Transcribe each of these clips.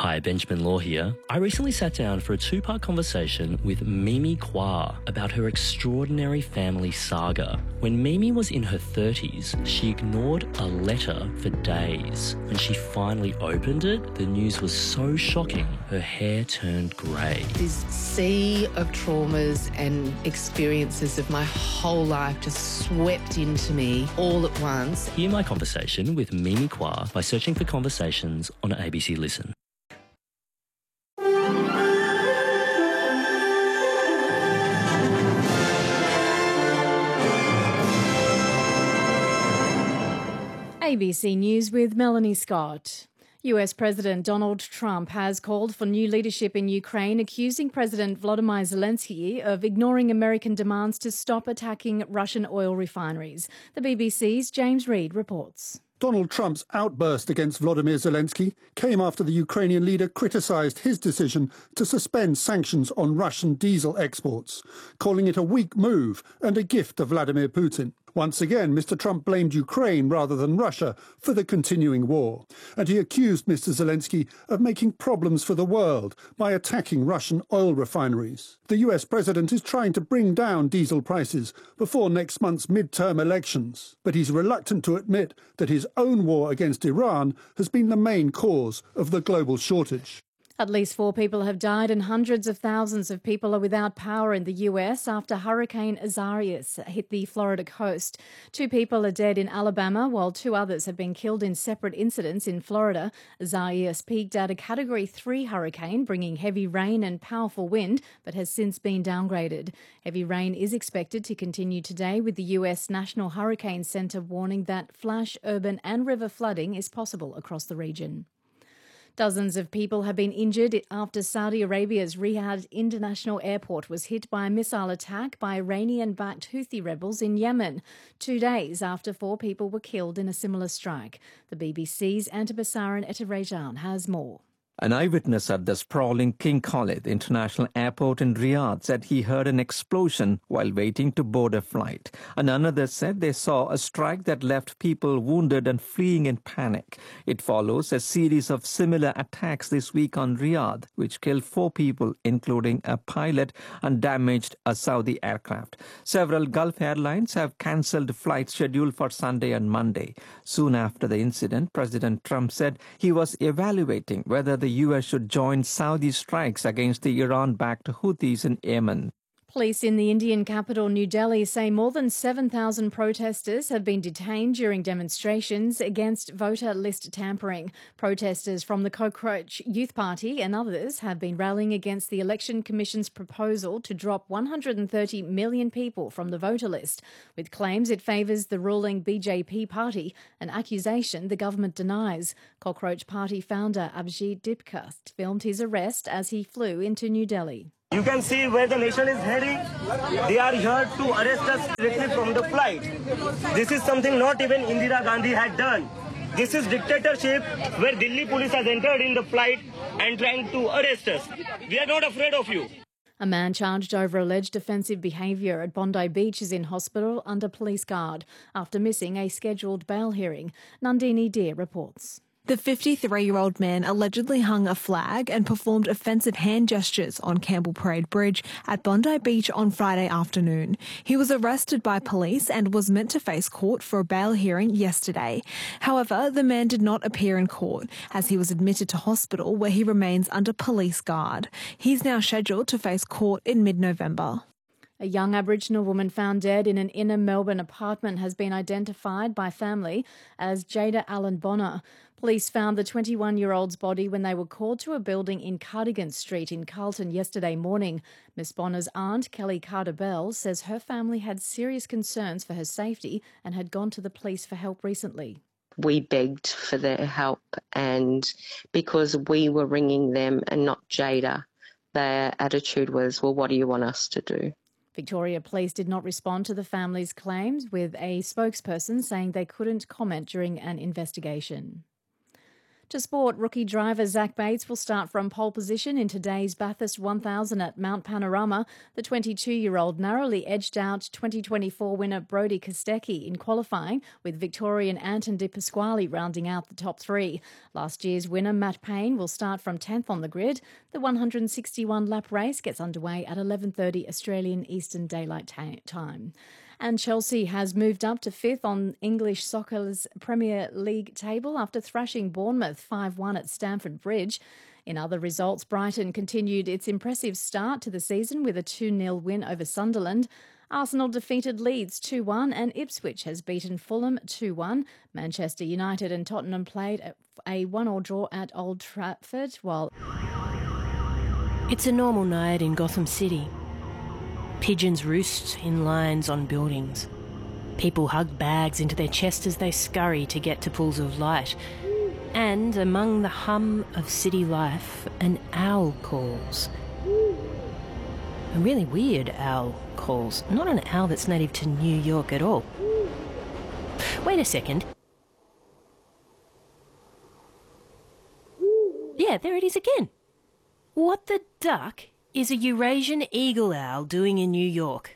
Hi, Benjamin Law here. I recently sat down for a two-part conversation with Mimi Kwa about her extraordinary family saga. When Mimi was in her 30s, she ignored a letter for days. When she finally opened it, the news was so shocking, her hair turned grey. This sea of traumas and experiences of my whole life just swept into me all at once. Hear my conversation with Mimi Kwa by searching for Conversations on ABC Listen. ABC News with Melanie Scott. US President Donald Trump has called for new leadership in Ukraine, accusing President Volodymyr Zelensky of ignoring American demands to stop attacking Russian oil refineries. The BBC's James Reid reports. Donald Trump's outburst against Volodymyr Zelensky came after the Ukrainian leader criticised his decision to suspend sanctions on Russian diesel exports, calling it a weak move and a gift to Vladimir Putin. Once again, Mr. Trump blamed Ukraine rather than Russia for the continuing war, and he accused Mr. Zelensky of making problems for the world by attacking Russian oil refineries. The US president is trying to bring down diesel prices before next month's midterm elections, but he's reluctant to admit that his own war against Iran has been the main cause of the global shortage. At least 4 people have died and hundreds of thousands of people are without power in the US after Hurricane Isaias hit the Florida coast. 2 people are dead in Alabama, while 2 others have been killed in separate incidents in Florida. Isaias peaked at a Category 3 hurricane, bringing heavy rain and powerful wind, but has since been downgraded. Heavy rain is expected to continue today, with the US National Hurricane Center warning that flash, urban and river flooding is possible across the region. Dozens of people have been injured after Saudi Arabia's Riyadh International Airport was hit by a missile attack by Iranian-backed Houthi rebels in Yemen, 2 days after 4 people were killed in a similar strike. The BBC's Antabasaran Eterejan has more. An eyewitness at the sprawling King Khalid International Airport in Riyadh said he heard an explosion while waiting to board a flight. And another said they saw a strike that left people wounded and fleeing in panic. It follows a series of similar attacks this week on Riyadh, which killed 4 people, including a pilot, and damaged a Saudi aircraft. Several Gulf airlines have cancelled flights scheduled for Sunday and Monday. Soon after the incident, President Trump said he was evaluating whether the US should join Saudi strikes against the Iran-backed Houthis in Yemen. Police in the Indian capital, New Delhi, say more than 7,000 protesters have been detained during demonstrations against voter list tampering. Protesters from the Cockroach Youth Party and others have been rallying against the Election Commission's proposal to drop 130 million people from the voter list, with claims it favours the ruling BJP party, an accusation the government denies. Cockroach Party founder Abhijit Dipka filmed his arrest as he flew into New Delhi. You can see where the nation is heading. They are here to arrest us directly from the flight. This is something not even Indira Gandhi had done. This is dictatorship where Delhi police has entered in the flight and trying to arrest us. We are not afraid of you. A man charged over alleged offensive behaviour at Bondi Beach is in hospital under police guard after missing a scheduled bail hearing. Nandini Deer reports. The 53-year-old man allegedly hung a flag and performed offensive hand gestures on Campbell Parade Bridge at Bondi Beach on Friday afternoon. He was arrested by police and was meant to face court for a bail hearing yesterday. However, the man did not appear in court as he was admitted to hospital where he remains under police guard. He's now scheduled to face court in mid-November. A young Aboriginal woman found dead in an inner Melbourne apartment has been identified by family as Jada Allen Bonner. Police found the 21-year-old's body when they were called to a building in Cardigan Street in Carlton yesterday morning. Miss Bonner's aunt, Kelly Carter-Bell, says her family had serious concerns for her safety and had gone to the police for help recently. We begged for their help, and because we were ringing them and not Jada, their attitude was, well, what do you want us to do? Victoria Police did not respond to the family's claims, with a spokesperson saying they couldn't comment during an investigation. To sport, rookie driver Zach Bates will start from pole position in today's Bathurst 1000 at Mount Panorama. The 22-year-old narrowly edged out 2024 winner Brody Kostecki in qualifying, with Victorian Anton De Pasquale rounding out the top three. Last year's winner Matt Payne will start from 10th on the grid. The 161-lap race gets underway at 11:30 Australian Eastern Daylight Time. And Chelsea has moved up to 5th on English soccer's Premier League table after thrashing Bournemouth 5-1 at Stamford Bridge. In other results, Brighton continued its impressive start to the season with a 2-0 win over Sunderland. Arsenal defeated Leeds 2-1 and Ipswich has beaten Fulham 2-1. Manchester United and Tottenham played a 1-1 draw at Old Trafford, while... It's a normal night in Gotham City. Pigeons roost in lines on buildings. People hug bags into their chest as they scurry to get to pools of light. And among the hum of city life, an owl calls. A really weird owl calls. Not an owl that's native to New York at all. Wait a second. Yeah, there it is again. What the duck is a Eurasian eagle owl doing in New York?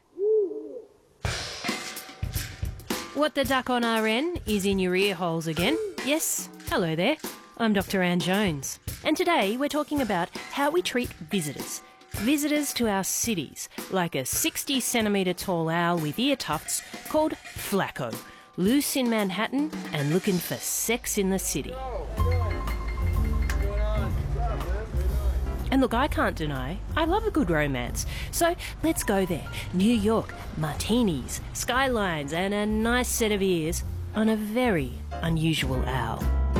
What the duck on RN is in your ear holes again. Yes, hello there. I'm Dr. Anne Jones. And today we're talking about how we treat visitors. Visitors to our cities, like a 60-centimetre tall owl with ear tufts called Flacco, loose in Manhattan and looking for sex in the city. And look, I can't deny, I love a good romance. So let's go there. New York, martinis, skylines, and a nice set of ears on a very unusual owl.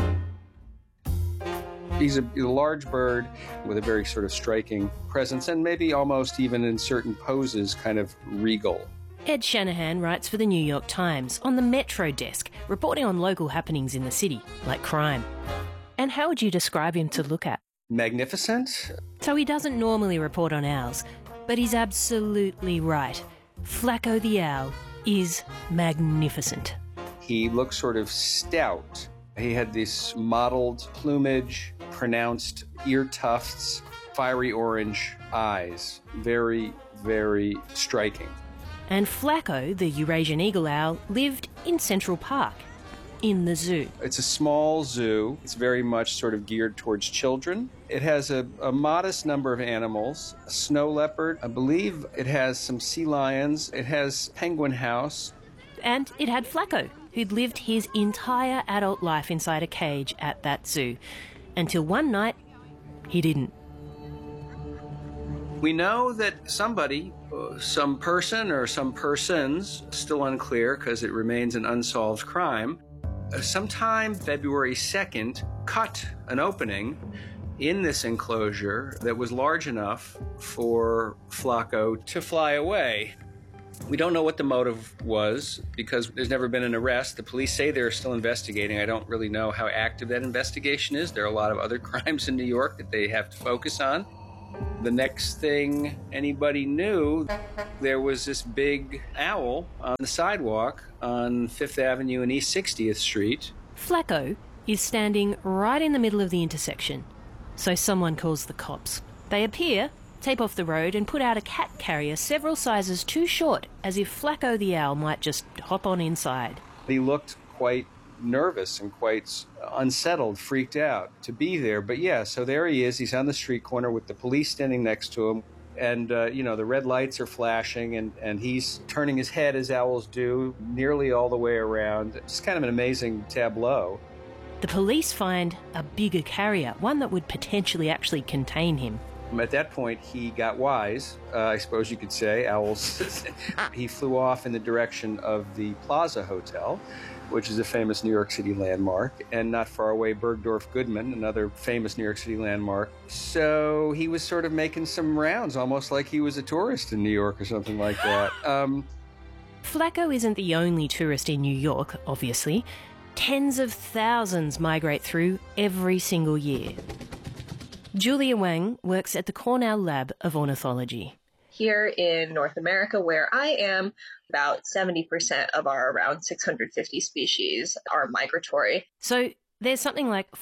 He's a large bird with a very sort of striking presence and maybe almost even in certain poses kind of regal. Ed Shanahan writes for the New York Times on the Metro desk, reporting on local happenings in the city, like crime. And how would you describe him to look at? Magnificent. So he doesn't normally report on owls, but he's absolutely right. Flacco the owl is magnificent. He looks sort of stout. He had this mottled plumage, pronounced ear tufts, fiery orange eyes. Very, very striking. And Flacco, the Eurasian eagle owl, lived in Central Park, in the zoo. It's a small zoo. It's very much sort of geared towards children. It has a modest number of animals. A snow leopard. I believe it has some sea lions. It has Penguin House. And it had Flacco, who'd lived his entire adult life inside a cage at that zoo. Until one night, he didn't. We know that somebody, some person or some persons, still unclear because it remains an unsolved crime, sometime February 2nd, cut an opening in this enclosure that was large enough for Flacco to fly away. We don't know what the motive was because there's never been an arrest. The police say they're still investigating. I don't really know how active that investigation is. There are a lot of other crimes in New York that they have to focus on. The next thing anybody knew, there was this big owl on the sidewalk on 5th Avenue and East 60th Street. Flacco is standing right in the middle of the intersection, so someone calls the cops. They appear, tape off the road and put out a cat carrier several sizes too short, as if Flacco the owl might just hop on inside. He looked quite nervous and quite unsettled, freaked out to be there. But yeah, so there he is. He's on the street corner with the police standing next to him. And, the red lights are flashing and he's turning his head as owls do nearly all the way around. It's kind of an amazing tableau. The police find a bigger carrier, one that would potentially actually contain him. At that point, he got wise, I suppose you could say, owls. He flew off in the direction of the Plaza Hotel, which is a famous New York City landmark, and not far away, Bergdorf Goodman, another famous New York City landmark. So he was sort of making some rounds, almost like he was a tourist in New York or something like that. Flacco isn't the only tourist in New York, obviously. Tens of thousands migrate through every single year. Julia Wang works at the Cornell Lab of Ornithology. Here in North America, where I am, about 70% of our around 650 species are migratory. So There's something like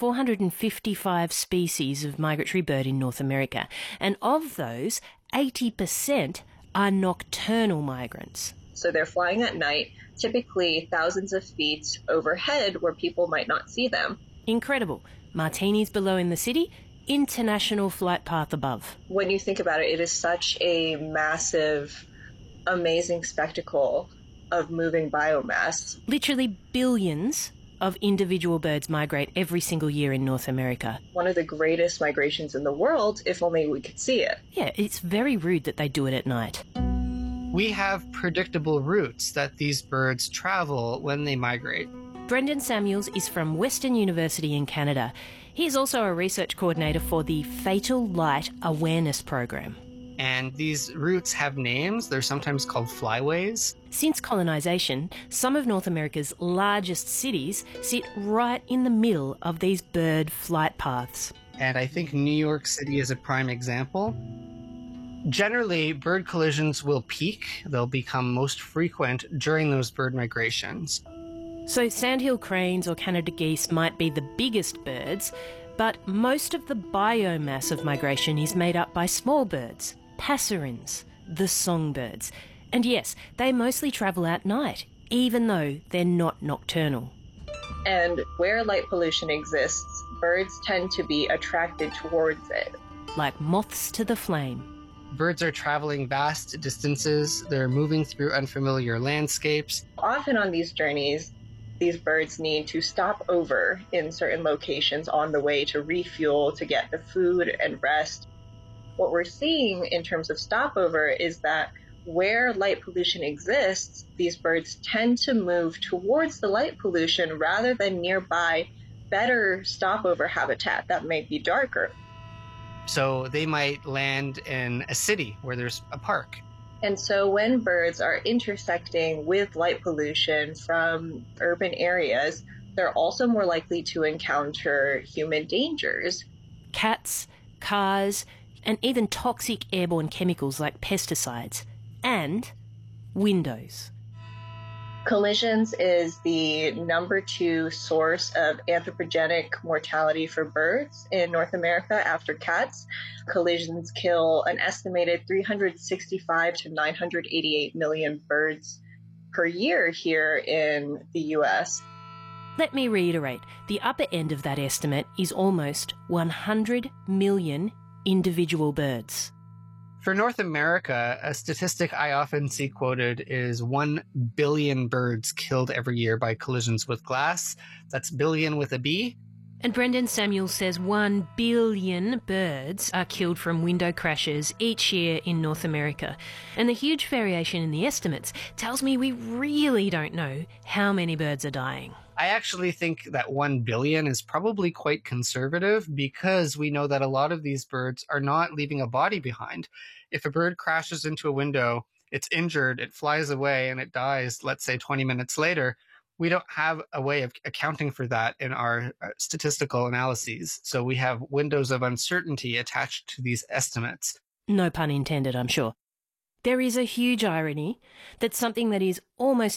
455 species of migratory bird in North America, and of those, 80% are nocturnal migrants. So they're flying at night, typically thousands of feet overhead where people might not see them. Incredible. Martinis below in the city, international flight path above. When you think about it, it is such a massive, amazing spectacle of moving biomass. Literally billions of individual birds migrate every single year in North America. One of the greatest migrations in the world, if only we could see it. Yeah, it's very rude that they do it at night. We have predictable routes that these birds travel when they migrate. Brendan Samuels is from Western University in Canada. He's also a research coordinator for the Fatal Light Awareness Program. And these routes have names. They're sometimes called flyways. Since colonisation, some of North America's largest cities sit right in the middle of these bird flight paths. And I think New York City is a prime example. Generally, bird collisions will peak. They'll become most frequent during those bird migrations. So sandhill cranes or Canada geese might be the biggest birds, but most of the biomass of migration is made up by small birds, passerines, the songbirds. And yes, they mostly travel at night, even though they're not nocturnal. And where light pollution exists, birds tend to be attracted towards it. Like moths to the flame. Birds are traveling vast distances. They're moving through unfamiliar landscapes. Often on these journeys, these birds need to stop over in certain locations on the way to refuel, to get the food and rest. What we're seeing in terms of stopover is that where light pollution exists, these birds tend to move towards the light pollution rather than nearby better stopover habitat that may be darker. So they might land in a city where there's a park. And so when birds are intersecting with light pollution from urban areas, they're also more likely to encounter human dangers. Cats, cars, and even toxic airborne chemicals like pesticides. And windows. Collisions is the number 2 source of anthropogenic mortality for birds in North America after cats. Collisions kill an estimated 365 to 988 million birds per year here in the US. Let me reiterate, the upper end of that estimate is almost 100 million individual birds. For North America, a statistic I often see quoted is 1 billion birds killed every year by collisions with glass. That's billion with a B. And Brendan Samuels says 1 billion birds are killed from window crashes each year in North America. And the huge variation in the estimates tells me we really don't know how many birds are dying. I actually think that 1 billion is probably quite conservative because we know that a lot of these birds are not leaving a body behind. If a bird crashes into a window, it's injured, it flies away, and it dies, let's say 20 minutes later, we don't have a way of accounting for that in our statistical analyses. So we have windows of uncertainty attached to these estimates. No pun intended, I'm sure. There is a huge irony that something that is almost